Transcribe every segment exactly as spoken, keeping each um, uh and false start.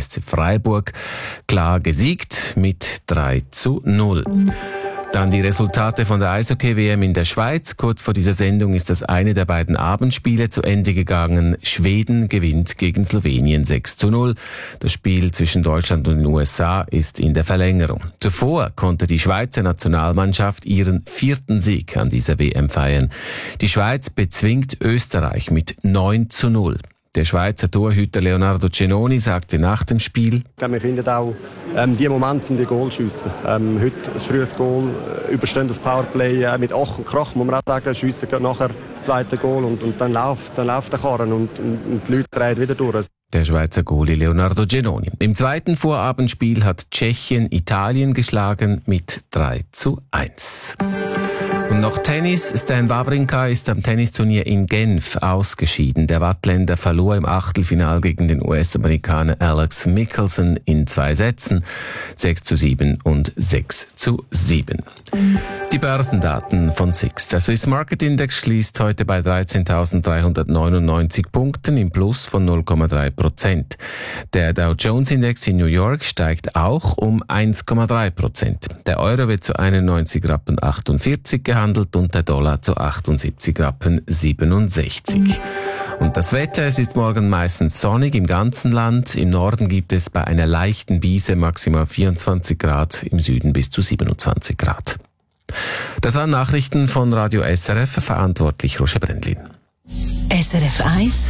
S C Freiburg klar gesiegt mit drei zu null. Dann die Resultate von der Eishockey-W M in der Schweiz. Kurz vor dieser Sendung ist das eine der beiden Abendspiele zu Ende gegangen. Schweden gewinnt gegen Slowenien sechs zu null. Das Spiel zwischen Deutschland und den U S A ist in der Verlängerung. Zuvor konnte die Schweizer Nationalmannschaft ihren vierten Sieg an dieser W M feiern. Die Schweiz bezwingt Österreich mit neun zu null. Der Schweizer Torhüter Leonardo Cenoni sagte nach dem Spiel: Wir finden auch, ähm, die Momente sind die Goalschüsse. Ähm, heute ein frühes Goal, äh, überstehendes Powerplay äh, mit Ach und Krach, muss man auch sagen. Schiessen geht nachher das zweite Goal und, und dann läuft, dann läuft der Karren und, und, und die Leute drehen wieder durch. Der Schweizer Goalie Leonardo Cenoni. Im zweiten Vorabendspiel hat Tschechien Italien geschlagen mit drei zu eins. Und noch Tennis. Stan Wawrinka ist am Tennisturnier in Genf ausgeschieden. Der Wattländer verlor im Achtelfinal gegen den U S-Amerikaner Alex Michelson in zwei Sätzen. sechs zu sieben und sechs zu sieben. Die Börsendaten von S I X. Der Swiss Market Index schließt heute bei dreizehntausenddreihundertneunundneunzig Punkten im Plus von null Komma drei Prozent. Der Dow Jones Index in New York steigt auch um eins Komma drei Prozent. Der Euro wird zu einundneunzig Rappen achtundvierzig gehandelt und der Dollar zu achtundsiebzig Rappen siebenundsechzig. Und das Wetter, es ist morgen meistens sonnig im ganzen Land. Im Norden gibt es bei einer leichten Brise maximal vierundzwanzig Grad, im Süden bis zu siebenundzwanzig Grad. Das waren Nachrichten von Radio S R F, verantwortlich Roger Brendlin. S R F eins,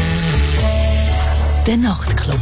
der Nachtclub.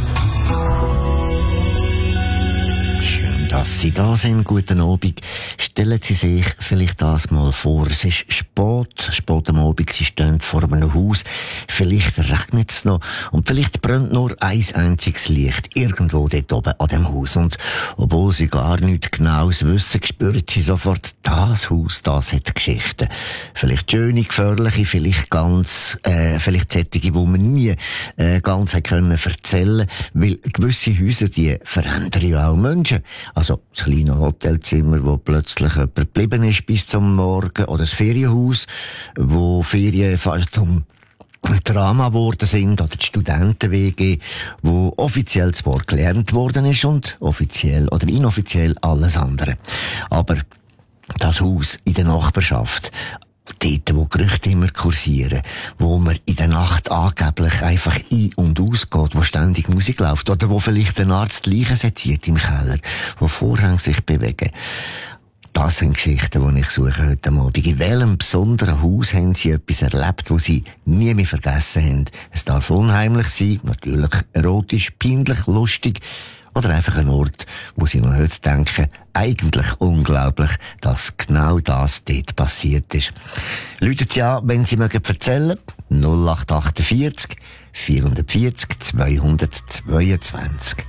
Schön, dass Sie da sind. Guten Abend. Stellen Sie sich vielleicht das mal vor. Es ist spät, spät am Abend. Sie stehen vor einem Haus. Vielleicht regnet es noch. Und vielleicht brennt nur ein einziges Licht irgendwo dort oben an dem Haus. Und obwohl Sie gar nichts Genaues wissen, spüren Sie sofort, das Haus, das hat Geschichten. Vielleicht schöne, gefährliche, vielleicht ganz, äh, vielleicht solche, die man nie äh, ganz hat können erzählen. Weil gewisse Häuser, die verändern ja auch Menschen. Also das kleine Hotelzimmer, wo plötzlich jemand geblieben ist bis zum Morgen, oder das Ferienhaus, wo Ferien fast zum Drama geworden sind, oder die Studenten-W G, wo offiziell zwar gelernt worden ist und offiziell oder inoffiziell alles andere. Aber das Haus in der Nachbarschaft, dort, wo Gerüchte immer kursieren, wo man in der Nacht angeblich einfach ein- und ausgeht, wo ständig Musik läuft, oder wo vielleicht ein Arzt Leichen seziert im Keller, wo Vorhänge sich bewegen. Das sind Geschichten, die ich suche heute Abend. In welchem besonderen Haus haben Sie etwas erlebt, das Sie nie mehr vergessen haben? Es darf unheimlich sein, natürlich erotisch, peinlich, lustig, oder einfach ein Ort, wo Sie noch heute denken, eigentlich unglaublich, dass genau das dort passiert ist. Läutet Sie an, wenn Sie mögen erzählen, null acht achtundvierzig, vierhundertvierzig, zweihundertzweiundzwanzig.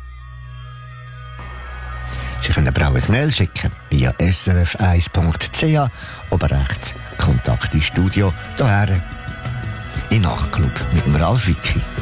Sie können aber auch ein Mail schicken via s r f eins punkt c h, oben rechts Kontakt ins Studio, daher in Nachtclub mit dem Ralf Wicki.